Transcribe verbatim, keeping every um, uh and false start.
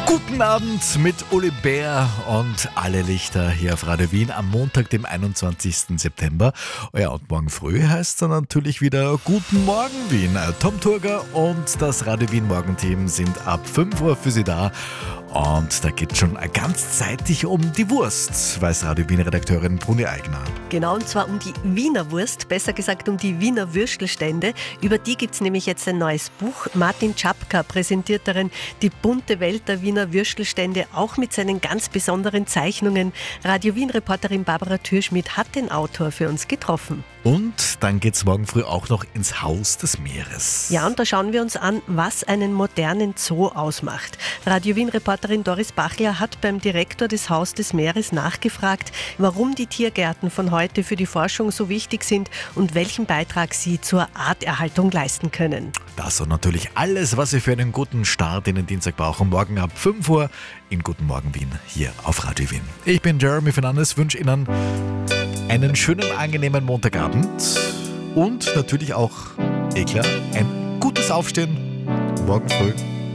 Guten Abend mit Uli Bär und alle Lichter hier auf Radio Wien am Montag, dem einundzwanzigsten September. Oh ja, und morgen früh heißt es dann natürlich wieder Guten Morgen Wien. Tom Turger und das Radio Wien Morgenteam sind ab fünf Uhr für Sie da. Und da geht es schon ganz zeitig um die Wurst, weiß Radio Wien-Redakteurin Bruni Eigner. Genau, und zwar um die Wiener Wurst, besser gesagt um die Wiener Würstelstände. Über die gibt es nämlich jetzt ein neues Buch. Martin Czapka präsentiert darin die bunte Welt der Wiener Würstelstände, auch mit seinen ganz besonderen Zeichnungen. Radio Wien-Reporterin Barbara Thürschmidt hat den Autor für uns getroffen. Und dann geht es morgen früh auch noch ins Haus des Meeres. Ja, und da schauen wir uns an, was einen modernen Zoo ausmacht. Radio Wien-Reporterin Doris Bachler hat beim Direktor des Haus des Meeres nachgefragt, warum die Tiergärten von heute für die Forschung so wichtig sind und welchen Beitrag sie zur Arterhaltung leisten können. Das und natürlich alles, was Sie für einen guten Start in den Dienstag brauchen, morgen ab fünf Uhr in Guten Morgen Wien hier auf Radio Wien. Ich bin Jeremy Fernandes, wünsche Ihnen einen schönen, angenehmen Montagabend und natürlich auch, eh klar, ein gutes Aufstehen morgen früh.